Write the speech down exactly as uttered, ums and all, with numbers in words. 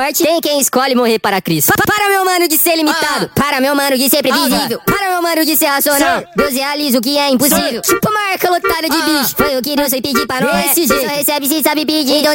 forte, tem quem escolhe morrer para Cristo. Pa para meu mano de ser limitado, ah. para meu mano de ser previsível, ah. para meu mano de ser racional. Deus realiza o que é impossível. Tipo marca lotada de ah. bicho, foi o que Deus foi pedir para nós. Esse jeito só recebe se sabe pedir.